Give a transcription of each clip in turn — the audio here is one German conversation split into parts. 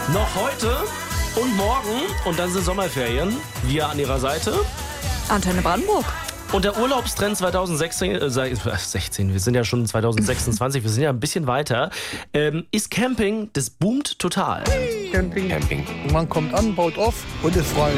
Noch heute und morgen und dann sind Sommerferien. Wir an ihrer Seite. Antenne Brandenburg. Und der Urlaubstrend 2016, wir sind ja schon 2026, wir sind ja ein bisschen weiter, ist Camping, das boomt total. Camping. Man kommt an, baut auf und ist frei.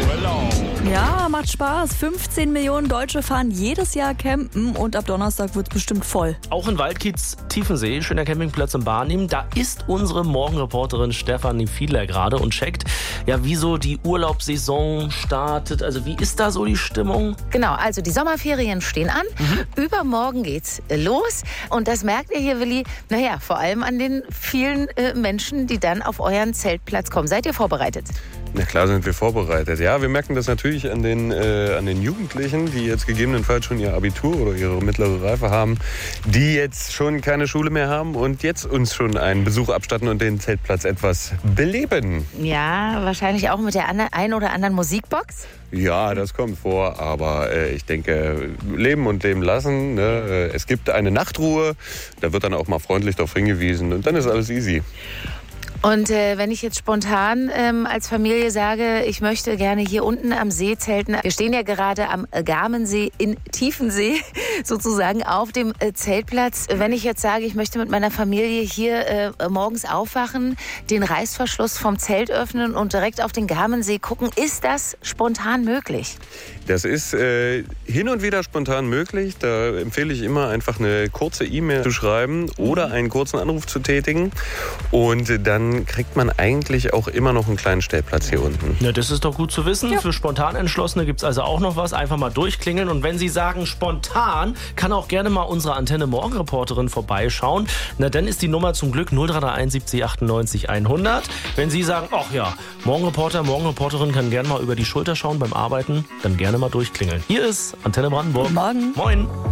Ja, macht Spaß. 15 Millionen Deutsche fahren jedes Jahr campen und ab Donnerstag wird es bestimmt voll. Auch in Waldkiez Tiefensee, schöner Campingplatz in Barnim, da ist unsere Morgenreporterin Stefanie Fiedler gerade und checkt, ja, wie so die Urlaubssaison startet. Also wie ist da so die Stimmung? Genau, also die Sommerferien stehen an. Übermorgen geht's los. Und das merkt ihr hier, Willi, vor allem an den vielen Menschen, die dann auf euren Zeltplatz kommen. Seid ihr vorbereitet? Na klar sind wir vorbereitet. Ja, wir merken das natürlich an den Jugendlichen, die jetzt gegebenenfalls schon ihr Abitur oder ihre mittlere Reife haben, die jetzt schon keine Schule mehr haben und jetzt uns schon einen Besuch abstatten und den Zeltplatz etwas beleben. Ja, wahrscheinlich auch mit der ein oder anderen Musikbox. Ja, das kommt vor, aber ich denke, leben und leben lassen. Ne? Es gibt eine Nachtruhe, da wird dann auch mal freundlich darauf hingewiesen und dann ist alles easy. Und wenn ich jetzt spontan als Familie sage, ich möchte gerne hier unten am See zelten, wir stehen ja gerade am Garmensee in Tiefensee, sozusagen auf dem Zeltplatz. Wenn ich jetzt sage, ich möchte mit meiner Familie hier morgens aufwachen, den Reißverschluss vom Zelt öffnen und direkt auf den Garmensee gucken, ist das spontan möglich? Das ist hin und wieder spontan möglich. Da empfehle ich immer, einfach eine kurze E-Mail zu schreiben oder einen kurzen Anruf zu tätigen. Und dann kriegt man eigentlich auch immer noch einen kleinen Stellplatz hier unten. Ja, das ist doch gut zu wissen. Ja. Für spontan Entschlossene gibt es also auch noch was. Einfach mal durchklingeln. Und wenn Sie sagen spontan, kann auch gerne mal unsere Antenne Morgenreporterin vorbeischauen. Na, dann ist die Nummer zum Glück 0331 70 98 100. Wenn Sie sagen, ach ja, Morgenreporterin kann gerne mal über die Schulter schauen beim Arbeiten, dann gerne mal durchklingeln. Hier ist Antenne Brandenburg. Morgen. Moin.